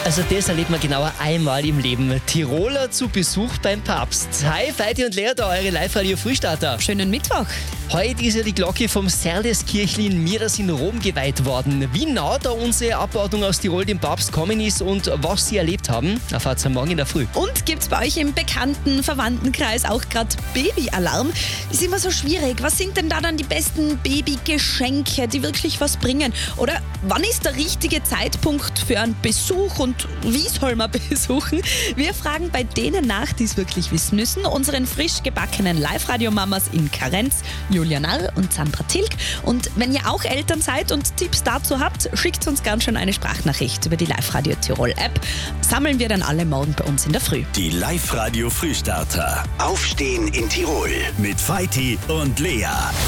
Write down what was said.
Also das erlebt man genauer einmal im Leben. Tiroler zu Besuch beim Papst. Hi, Feiti und Lea, da eure Live-Radio-Frühstarter. Schönen Mittwoch. Heute ist ja die Glocke vom Serleskirchli in Miras in Rom geweiht worden. Wie nah da unsere Abordnung aus Tirol dem Papst gekommen ist und was sie erlebt haben, erfahrt ihr morgen in der Früh. Und gibt's bei euch im bekannten Verwandtenkreis auch gerade Babyalarm? Ist immer so schwierig. Was sind denn da dann die besten Babygeschenke, die wirklich was bringen? Oder wann ist der richtige Zeitpunkt für einen Besuch und wie soll man besuchen? Wir fragen bei denen nach, die es wirklich wissen müssen. Unseren frisch gebackenen Live-Radio-Mamas in Karenz, Julia Narr und Sandra Tilg. Und wenn ihr auch Eltern seid und Tipps dazu habt, schickt uns ganz schön eine Sprachnachricht über die Live-Radio Tirol-App. Sammeln wir dann alle morgen bei uns in der Früh. Die Live-Radio Frühstarter. Aufstehen in Tirol mit Feiti und Lea.